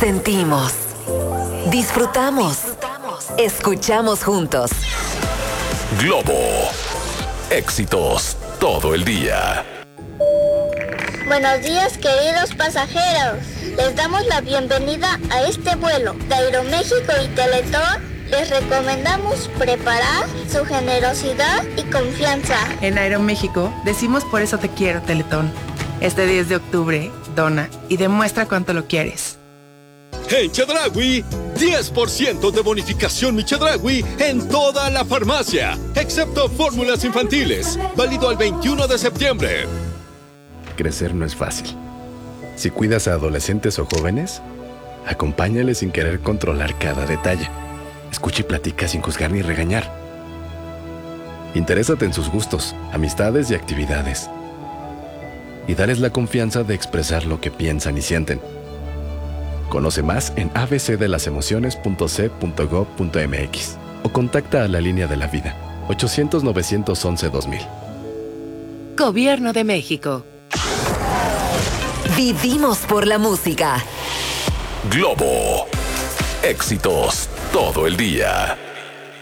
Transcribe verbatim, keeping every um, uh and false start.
Sentimos, disfrutamos, escuchamos juntos. Globo, éxitos todo el día. Buenos días, queridos pasajeros. Les damos la bienvenida a este vuelo de Aeroméxico y Teletón. Les recomendamos preparar su generosidad y confianza. En Aeroméxico decimos por eso te quiero, Teletón. Este diez de octubre, dona y demuestra cuánto lo quieres. En Chedraui, diez por ciento de bonificación mi Chedraui en toda la farmacia, excepto fórmulas infantiles, válido al veintiuno de septiembre. Crecer no es fácil. Si cuidas a adolescentes o jóvenes, acompáñales sin querer controlar cada detalle. Escucha y platica sin juzgar ni regañar. Interésate en sus gustos, amistades y actividades. Y dales la confianza de expresar lo que piensan y sienten. Conoce más en a b c de las emociones punto c punto gob punto m x o contacta a la línea de la vida ochocientos, novecientos once, dos mil. Gobierno de México. Vivimos por la música. Globo, éxitos todo el día.